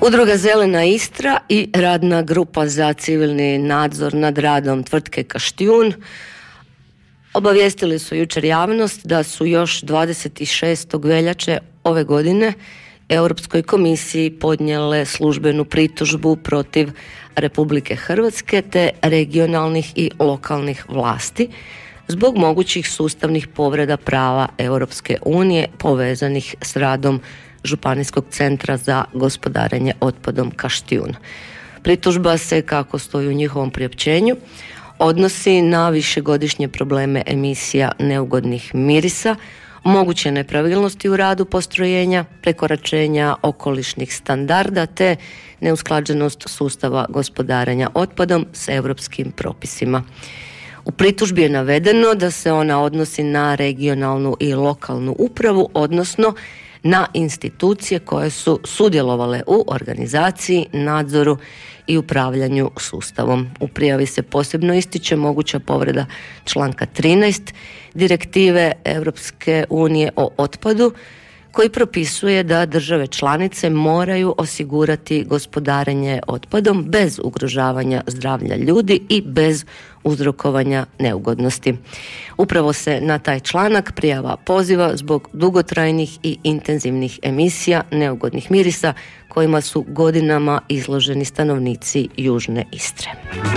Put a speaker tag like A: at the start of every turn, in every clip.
A: Udruga Zelena Istra i radna grupa za civilni nadzor nad radom tvrtke Kaštijun obavijestili su jučer javnost da su još 26. veljače ove godine Europskoj komisiji podnijele službenu pritužbu protiv Republike Hrvatske te regionalnih i lokalnih vlasti zbog mogućih sustavnih povreda prava Europske unije povezanih s radom Županijskog centra za gospodarenje otpadom Kaštijun. Pritužba se, kako stoji u njihovom priopćenju, odnosi na višegodišnje probleme emisija neugodnih mirisa, moguće nepravilnosti u radu postrojenja, prekoračenja okolišnih standarda te neusklađenost sustava gospodarenja otpadom s europskim propisima. U pritužbi je navedeno da se ona odnosi na regionalnu i lokalnu upravu, odnosno na institucije koje su sudjelovale u organizaciji, nadzoru i upravljanju sustavom. U prijavi se posebno ističe moguća povreda članka 13 Direktive Europske unije o otpadu, koji propisuje da države članice moraju osigurati gospodarenje otpadom bez ugrožavanja zdravlja ljudi i bez uzrokovanja neugodnosti. Upravo se na taj članak prijava poziva zbog dugotrajnih i intenzivnih emisija neugodnih mirisa kojima su godinama izloženi stanovnici Južne Istre.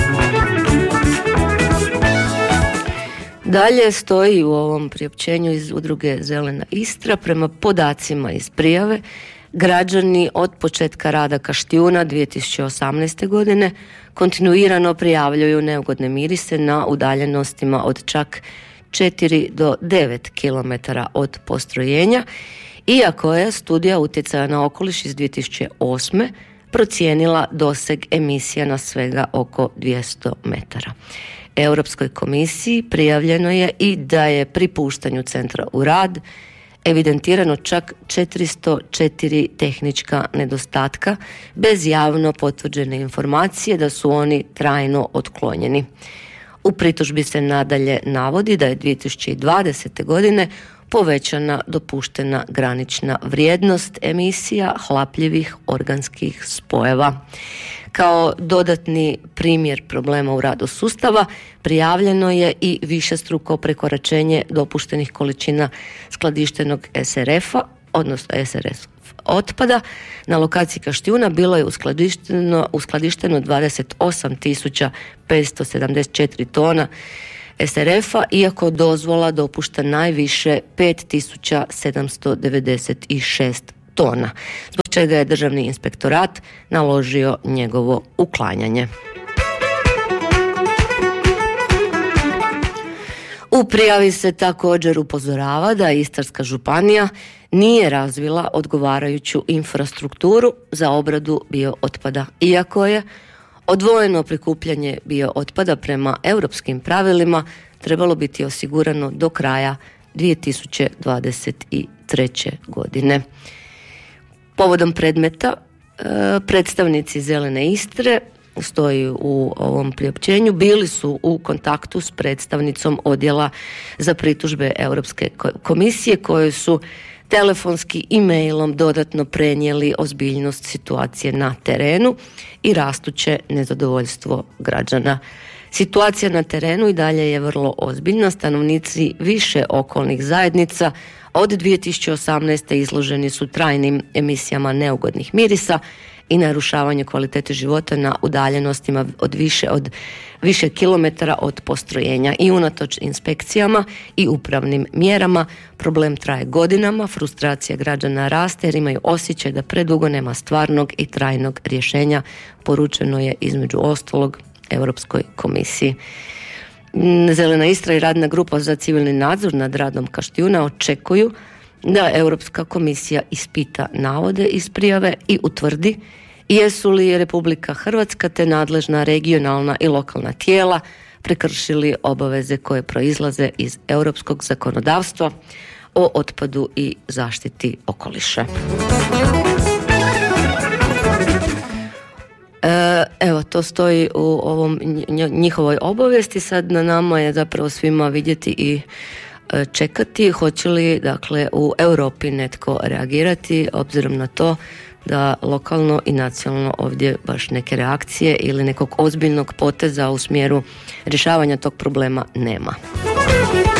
A: Dalje stoji u ovom priopćenju iz udruge Zelena Istra, prema podacima iz prijave, građani od početka rada Kaštijuna 2018. godine kontinuirano prijavljuju neugodne mirise na udaljenostima od čak 4 do 9 km od postrojenja, iako je studija utjecaja na okoliš iz 2008. procijenila doseg emisija na svega oko 200 metara. Europskoj komisiji prijavljeno je i da je pri puštanju centra u rad evidentirano čak 404 tehnička nedostatka bez javno potvrđene informacije da su oni trajno otklonjeni. U pritužbi se nadalje navodi da je 2020. godine povećana dopuštena granična vrijednost emisija hlapljivih organskih spojeva. Kao dodatni primjer problema u radu sustava prijavljeno je i višestruko prekoračenje dopuštenih količina skladištenog SRF-a, odnosno SRF otpada. Na lokaciji Kaštijuna bilo je uskladišteno 28.574 tona SRF-a, iako dozvola dopušta najviše 5.796 tona, zbog čega je Državni inspektorat naložio njegovo uklanjanje. U prijavi se također upozorava da Istarska županija nije razvila odgovarajuću infrastrukturu za obradu biootpada, iako je odvojeno prikupljanje biootpada prema europskim pravilima trebalo biti osigurano do kraja 2023. godine. Povodom predmeta, predstavnici Zelene Istre, stoji u ovom priopćenju, bili su u kontaktu s predstavnicom odjela za pritužbe Europske komisije, koje su telefonski i mailom dodatno prenijeli ozbiljnost situacije na terenu i rastuće nezadovoljstvo građana. Situacija na terenu i dalje je vrlo ozbiljna. Stanovnici više okolnih zajednica od 2018. izloženi su trajnim emisijama neugodnih mirisa i narušavanju kvalitete života na udaljenostima od više kilometara od postrojenja. I unatoč inspekcijama i upravnim mjerama problem traje godinama, frustracija građana raste jer imaju osjećaj da predugo nema stvarnog i trajnog rješenja, poručeno je između ostalog Europskoj komisiji. Zelena Istra i radna grupa za civilni nadzor nad radom Kaštijuna očekuju da Europska komisija ispita navode iz prijave i utvrdi jesu li Republika Hrvatska te nadležna regionalna i lokalna tijela prekršili obaveze koje proizlaze iz europskog zakonodavstva o otpadu i zaštiti okoliša. Evo, to stoji u ovom njihovoj obavijesti. Sad na nama je zapravo svima vidjeti i čekati hoće li, dakle, u Europi netko reagirati, obzirom na to da lokalno i nacionalno ovdje baš neke reakcije ili nekog ozbiljnog poteza u smjeru rješavanja tog problema nema.